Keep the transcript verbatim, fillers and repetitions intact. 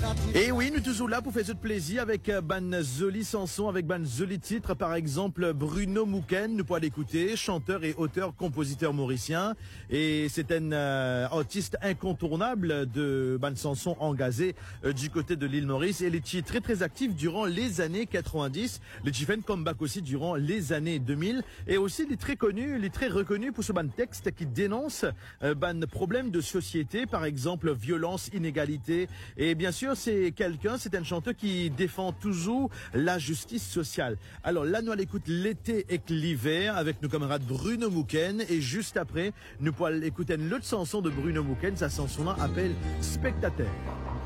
Et oui, nous toujours là pour faire ce plaisir avec euh, ban joli chanson, avec ban joli titre, par exemple Bruno Mouken, nous pouvons l'écouter, chanteur et auteur, compositeur mauricien, et c'est un euh, artiste incontournable de ban chanson engagé euh, du côté de l'île Maurice, et il est très très actif durant les années quatre-vingt-dix, le fait un comeback aussi durant les années deux mille, et aussi il est très connu, il est très reconnu pour ce ban texte qui dénonce euh, ban problèmes de société, par exemple violence, inégalité, et bien sûr c'est quelqu'un, c'est un chanteur qui défend toujours la justice sociale. Alors là, nous allons écouter l'été et l'hiver avec nos camarades Bruno Mouken, et juste après, nous pourrons écouter une autre chanson de Bruno Mouken, sa chanson-là appelle Spectateur.